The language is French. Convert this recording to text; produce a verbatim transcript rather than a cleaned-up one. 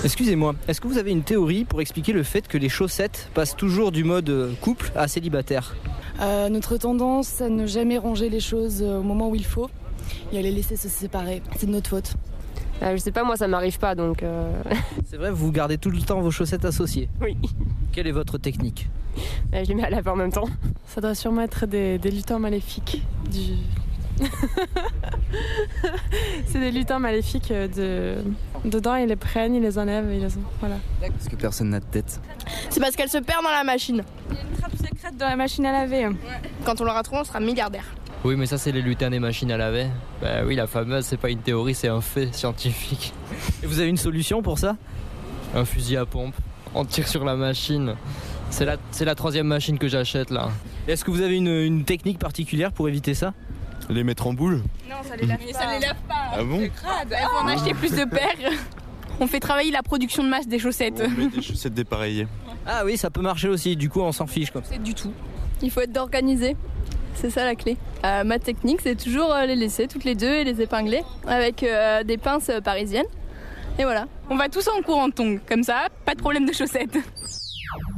Excusez-moi, est-ce que vous avez une théorie pour expliquer le fait que les chaussettes passent toujours du mode couple à célibataire ? Euh, notre tendance à ne jamais ranger les choses au moment où il faut et à les laisser se séparer. C'est de notre faute. Euh, je sais pas, moi ça m'arrive pas donc... Euh... C'est vrai, vous gardez tout le temps vos chaussettes associées ? Oui. Quelle est votre technique ? euh, Je les mets à laver en même temps. Ça doit sûrement être des, des lutins maléfiques. Du... C'est des lutins maléfiques de... Dedans, ils les prennent, ils les enlèvent et ils les ont... Voilà. Parce que personne n'a de tête. C'est parce qu'elle se perd dans la machine. Il y a une trappe secrète dans la machine à laver. Ouais. Quand on l'aura trouvée, on sera milliardaire. Oui, mais ça, c'est les lutins des machines à laver. Bah oui, la fameuse, c'est pas une théorie, c'est un fait scientifique. Et vous avez une solution pour ça ? Un fusil à pompe. On tire sur la machine. C'est la, c'est la troisième machine que j'achète, là. Est-ce que vous avez une, une technique particulière pour éviter ça ? Les mettre en boule ? Non, ça les lave pas. Ça les lave pas. Ah bon ? C'est crade. Il faut en acheter plus de paires. On fait travailler la production de masse des chaussettes. On met des chaussettes dépareillées. Ah oui, ça peut marcher aussi, du coup on s'en fiche comme ça. C'est du tout. Il faut être organisé, c'est ça la clé. Euh, ma technique, c'est toujours euh, les laisser toutes les deux et les épingler avec euh, des pinces parisiennes. Et voilà. On va tous en cours en tongs, comme ça, pas de problème de chaussettes.